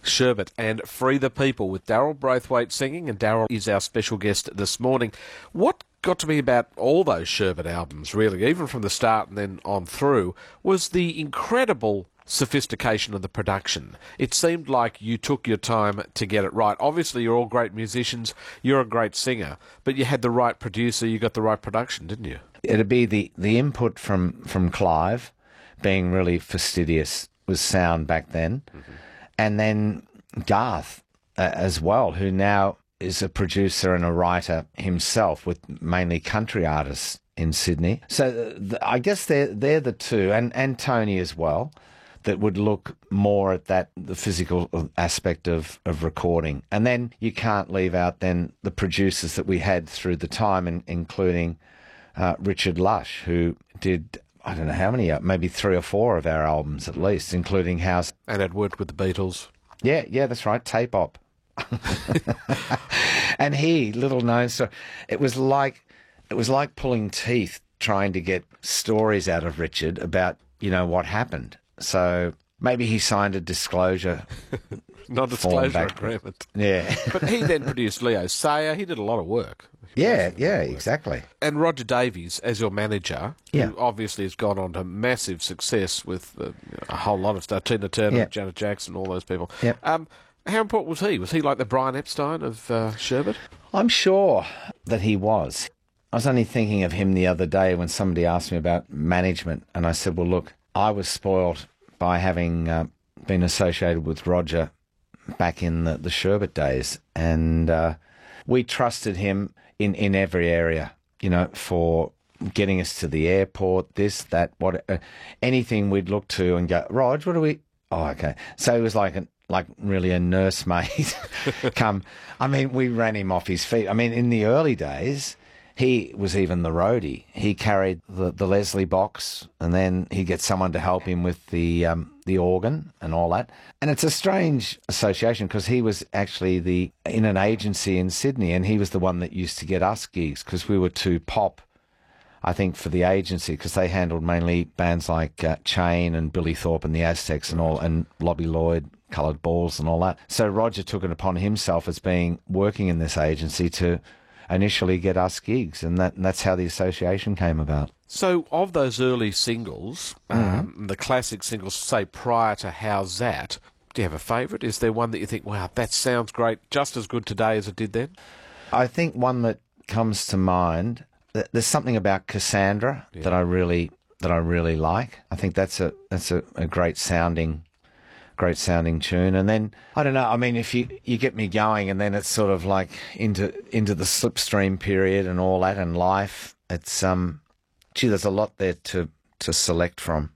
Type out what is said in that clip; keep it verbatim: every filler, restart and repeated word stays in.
Sherbet and Free the People with Daryl Braithwaite singing, and Daryl is our special guest this morning. What got to me about all those Sherbet albums, really, even from the start and then on through, was the incredible sophistication of the production. It seemed like you took your time to get it right. Obviously, you're all great musicians, you're a great singer, but you had the right producer, you got the right production, didn't you? It'd be the, the input from, from Clive, being really fastidious, was sound back then. Mm-hmm. And then Garth uh, as well, who now is a producer and a writer himself with mainly country artists in Sydney. So the, I guess they're, they're the two, and, and Tony as well, that would look more at that, the physical aspect of, of recording. And then you can't leave out then the producers that we had through the time, in, including uh, Richard Lush, who did, I don't know how many, maybe three or four of our albums at least, including House. And had worked with the Beatles. Yeah, yeah, that's right, Tape Op. And he, little known story, it was like, it was like pulling teeth trying to get stories out of Richard about, you know, what happened. So maybe he signed a disclosure. Non-disclosure agreement. Yeah. But he then produced Leo Sayer. He did a lot of work. Yeah, yeah, exactly. And Roger Davies as your manager, yeah. who obviously has gone on to massive success with uh, a whole lot of stuff. Tina Turner, yeah. Janet Jackson, all those people. Yep. Um, how important was he? Was he like the Brian Epstein of uh, Sherbet? I'm sure that he was. I was only thinking of him the other day when somebody asked me about management, and I said, well, look, I was spoiled by having uh, been associated with Roger back in the, the Sherbet days, and uh, we trusted him in, in every area, you know, for getting us to the airport, this, that, what, uh, anything we'd look to and go, Rog, what do we, oh, okay. So he was like an, like really a nursemaid come. I mean, we ran him off his feet. I mean, in the early days, he was even the roadie. He carried the, the Leslie box, and then he'd get someone to help him with the um, the organ and all that. And it's a strange association because he was actually the in an agency in Sydney, and he was the one that used to get us gigs because we were too pop, I think, for the agency, because they handled mainly bands like uh, Chain and Billy Thorpe and the Aztecs and all, and Lobby Lloyd, Coloured Balls and all that. So Roger took it upon himself as being working in this agency to initially get us gigs, and, that, and that's how the association came about. So of those early singles, mm-hmm. um, the classic singles, say, prior to How's That, do you have a favourite? Is there one that you think, wow, that sounds great, just as good today as it did then? I think one that comes to mind, there's something about Cassandra yeah. that I really that I really like. I think that's a that's a, a great sounding great sounding tune. And then I don't know, I mean, if you you get me going, and then it's sort of like into into the slipstream period and all that, and life, it's um gee, there's a lot there to to select from.